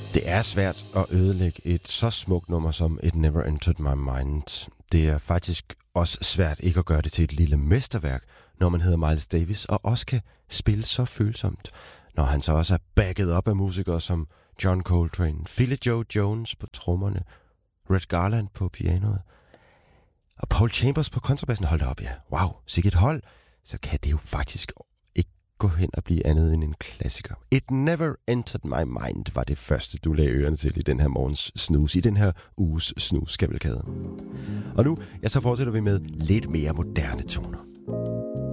Det er svært at ødelægge et så smukt nummer som It Never Entered My Mind. Det er faktisk også svært ikke at gøre det til et lille mesterværk, når man hedder Miles Davis og også kan spille så følsomt, når han så også er backet op af musikere som John Coltrane, Philly Joe Jones på trommerne, Red Garland på pianoet og Paul Chambers på kontrabassen. Hold da op, ja. Wow, sikkert hold. Så kan det jo faktisk ikke gå hen og blive andet end en klassiker. It Never Entered My Mind var det første, du lagde ørerne til i den her morgens snus, i den her uges snus-kavalkade. Og nu, ja, så fortsætter vi med lidt mere moderne toner.